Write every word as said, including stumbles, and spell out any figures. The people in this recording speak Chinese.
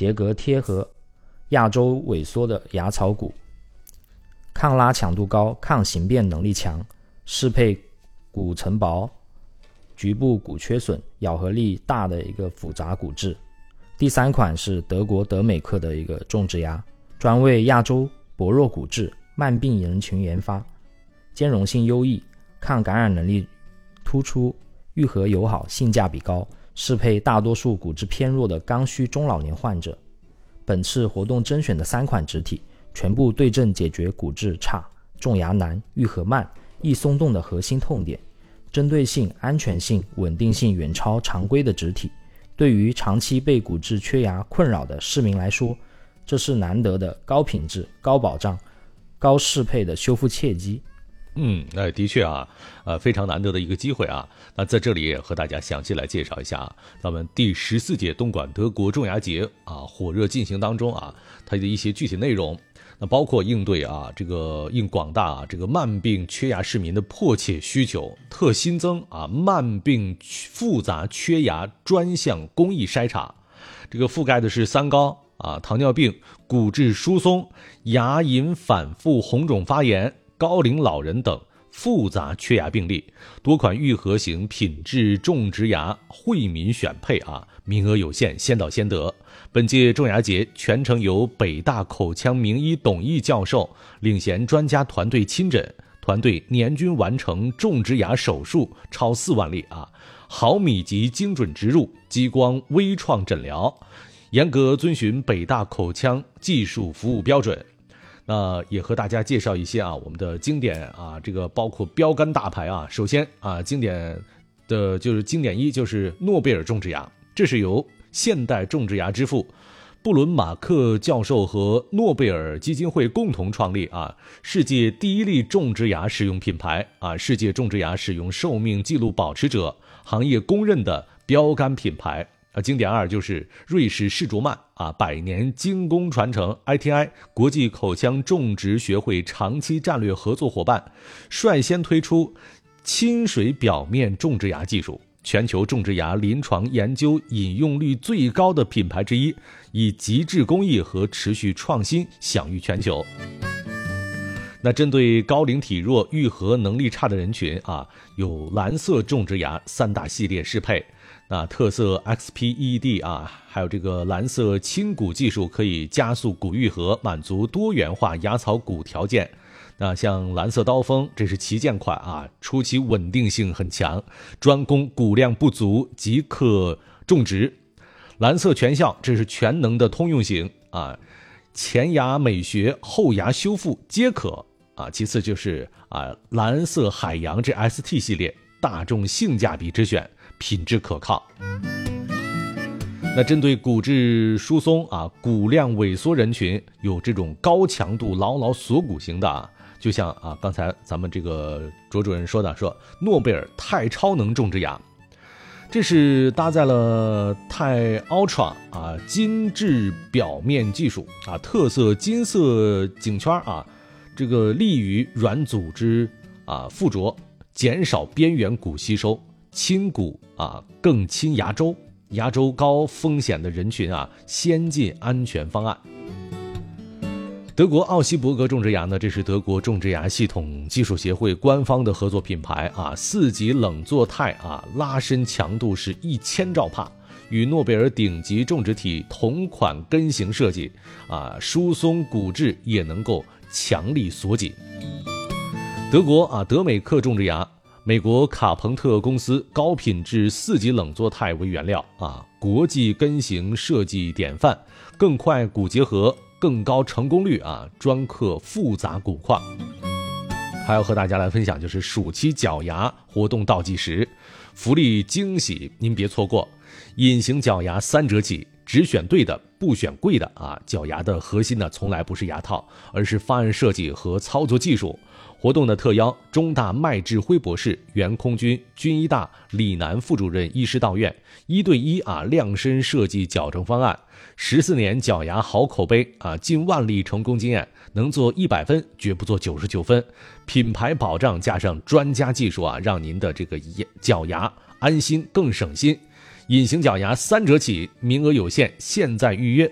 结革贴合，亚洲萎缩的牙槽骨，抗拉强度高，抗形变能力强，适配骨层薄、局部骨缺损、咬合力大的一个复杂骨质。第三款是德国德美克的一个种植牙，专为亚洲薄弱骨质、慢病人群研发，兼容性优异，抗感染能力突出，愈合友好，性价比高，适配大多数骨质偏弱的刚需中老年患者。本次活动甄选的三款植体全部对症解决骨质差、种牙难、愈合慢、易松动的核心痛点，针对性、安全性、稳定性远超常规的植体。对于长期被骨质缺牙困扰的市民来说，这是难得的高品质、高保障、高适配的修复契机。 嗯，那的确啊，呃，非常难得的一个机会啊。那在这里也和大家详细来介绍一下啊，咱们第十四届东莞德国种牙节啊，火热进行当中啊，它的一些具体内容。那包括应对啊，这个应广大啊这个慢病缺牙市民的迫切需求，特新增啊慢病复杂缺牙专项公益筛查，这个覆盖的是三高啊，糖尿病、骨质疏松、牙龈反复红肿发炎、高龄老人等复杂缺牙病例，多款愈合型品质种植牙惠民选配啊，名额有限，先到先得。本届种牙节全程由北大口腔名医董毅教授领衔专家团队亲诊，团队年均完成种植牙手术超四万例啊，毫米级精准植入，激光微创诊疗，严格遵循北大口腔技术服务标准。那也和大家介绍一些啊，我们的经典啊，这个包括标杆大牌啊。首先啊，经典的就是经典一就是诺贝尔种植牙，这是由现代种植牙之父布伦马克教授和诺贝尔基金会共同创立啊，世界第一例种植牙使用品牌啊，世界种植牙使用寿命记录保持者，行业公认的标杆品牌。啊，经典二就是瑞士世卓曼啊，百年精工传承 I T I 国际口腔种植学会长期战略合作伙伴，率先推出亲水表面种植牙技术，全球种植牙临床研究引用率最高的品牌之一，以极致工艺和持续创新享誉全球。那针对高龄体弱、愈合能力差的人群啊，有蓝色种植牙三大系列适配。那特色 X P E D 啊，还有这个蓝色轻骨技术可以加速骨愈合，满足多元化牙槽骨条件。那像蓝色刀锋，这是旗舰款啊，初期稳定性很强，专攻骨量不足即可种植。蓝色全效，这是全能的通用型啊，前牙美学、后牙修复皆可啊。其次就是啊，蓝色海洋这 S T 系列，大众性价比之选，品质可靠。那针对骨质疏松啊、骨量萎缩人群，有这种高强度牢牢锁骨型的啊，就像啊刚才咱们这个卓主任说的，说诺贝尔钛超能种植牙，这是搭载了钛 Ultra 啊金质表面技术啊，特色金色颈圈啊，这个利于软组织啊附着，减少边缘骨吸收，亲骨啊更亲牙周，牙周高风险的人群啊，先进安全方案。德国奥希伯格种植牙呢，这是德国种植牙系统技术协会官方的合作品牌啊，四级冷作钛啊，拉伸强度是一千兆帕，与诺贝尔顶级种植体同款根型设计啊，疏松骨质也能够强力锁紧。德国啊德美克种植牙，美国卡朋特公司高品质四级冷作钛为原料啊，国际根型设计典范，更快骨结合，更高成功率啊，专克复杂骨况。还要和大家来分享就是暑期脚牙活动倒计时，福利惊喜您别错过，隐形脚牙三折起，只选对的不选贵的啊！脚牙的核心呢，从来不是牙套，而是方案设计和操作技术。活动的特邀中大麦志辉博士、袁空军、军医大李楠副主任医师到院，一对一啊量身设计矫正方案，十四年脚牙好口碑啊，近万例成功经验，能做一百分，绝不做九十九分。品牌保障加上专家技术啊，让您的这个脚牙安心更省心。隐形脚牙三折起，名额有限，现在预约